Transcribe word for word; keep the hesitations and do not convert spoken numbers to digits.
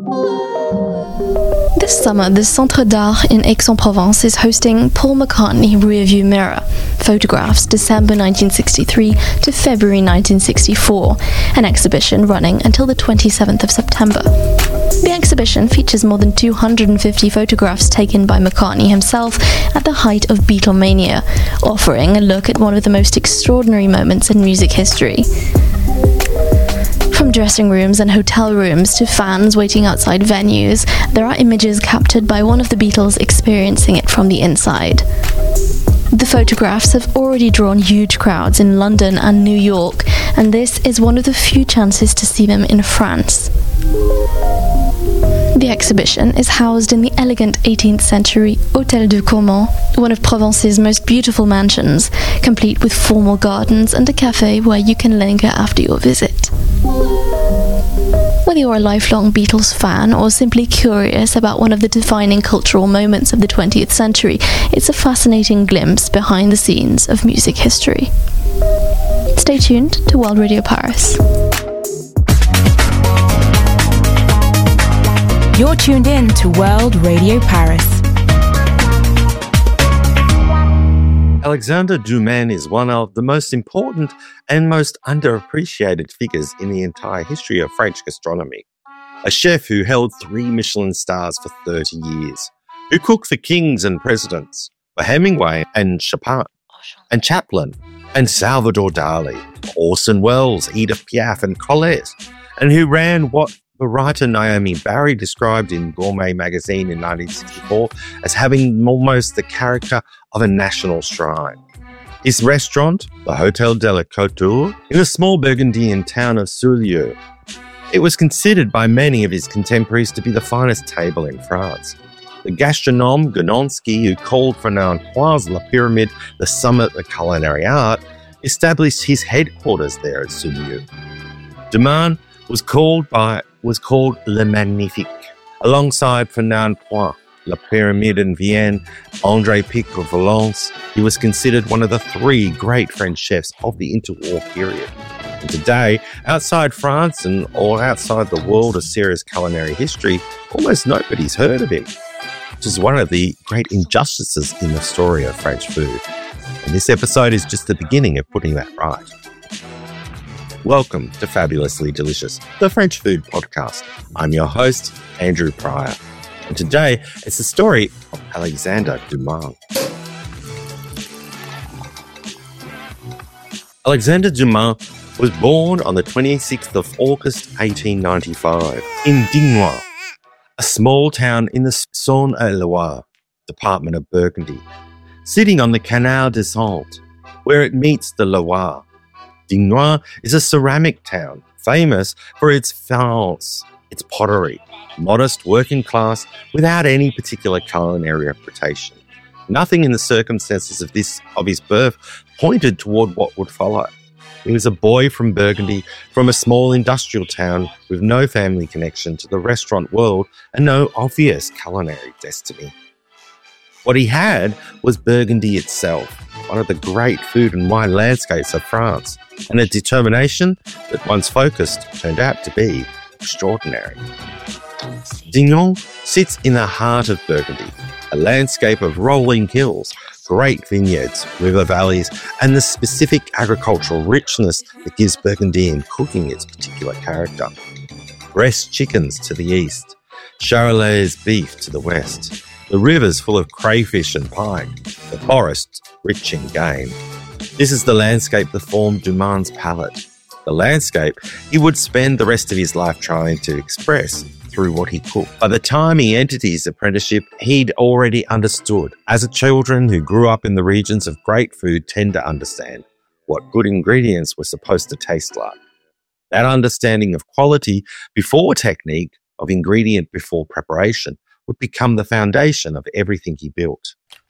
This summer, the Centre d'Art in Aix-en-Provence is hosting Paul McCartney Rearview Mirror, Photographs December nineteen sixty-three to February nineteen sixty-four, an exhibition running until the twenty-seventh of September. The exhibition features more than two hundred fifty photographs taken by McCartney himself at the height of Beatlemania, offering a look at one of the most extraordinary moments in music history. From dressing rooms and hotel rooms to fans waiting outside venues, there are images captured by one of the Beatles experiencing it from the inside. The photographs have already drawn huge crowds in London and New York, and this is one of the few chances to see them in France. The exhibition is housed in the elegant eighteenth century Hôtel de Caumont, one of Provence's most beautiful mansions, complete with formal gardens and a cafe where you can linger after your visit. Whether you're a lifelong Beatles fan or simply curious about one of the defining cultural moments of the twentieth century, it's a fascinating glimpse behind the scenes of music history. Stay tuned to World Radio Paris. You're tuned in to World Radio Paris. Alexandre Dumas is one of the most important and most underappreciated figures in the entire history of French gastronomy. A chef who held three Michelin stars for thirty years, who cooked for kings and presidents, for Hemingway and Chopin, and Chaplin, and Salvador Dali, Orson Welles, Edith Piaf and Colette, and who ran what the writer Naomi Barry described in Gourmet magazine in nineteen sixty-four as having almost the character of a national shrine. His restaurant, the Hôtel de la Côte d'Or, in the small Burgundian town of Saulieu. It was considered by many of his contemporaries to be the finest table in France. The gastronome Gononsky, who called for Nantois La Pyramide the summit of culinary art, established his headquarters there at Saulieu. Dumas was called by was called Le Magnifique, alongside Fernand Point, La Pyramide in Vienne, André Pic of Valence. He was considered one of the three great French chefs of the interwar period. And today, outside France and or outside the world of serious culinary history, almost nobody's heard of him, which is one of the great injustices in the story of French food. And this episode is just the beginning of putting that right. Welcome to Fabulously Delicious, the French food podcast. I'm your host, Andrew Pryor. And today, it's the story of Alexandre Dumas. Alexandre Dumas was born on the twenty-sixth of August, eighteen ninety-five, in Digoin, a small town in the Saône-et-Loire department of Burgundy, sitting on the Canal des Saintes, where it meets the Loire. Digoin is a ceramic town, famous for its faience, its pottery, modest working class without any particular culinary reputation. Nothing in the circumstances of this of his birth pointed toward what would follow. He was a boy from Burgundy, from a small industrial town with no family connection to the restaurant world and no obvious culinary destiny. What he had was Burgundy itself, one of the great food and wine landscapes of France, and a determination that once focused turned out to be extraordinary. Digoin sits in the heart of Burgundy, a landscape of rolling hills, great vineyards, river valleys, and the specific agricultural richness that gives Burgundian cooking its particular character. Bresse chickens to the east, Charolais beef to the west, the rivers full of crayfish and pike, the forests rich in game. This is the landscape that formed Dumas' palate, the landscape he would spend the rest of his life trying to express through what he cooked. By the time he entered his apprenticeship, he'd already understood, as a children who grew up in the regions of great food tend to understand, what good ingredients were supposed to taste like. That understanding of quality before technique, of ingredient before preparation, would become the foundation of everything he built.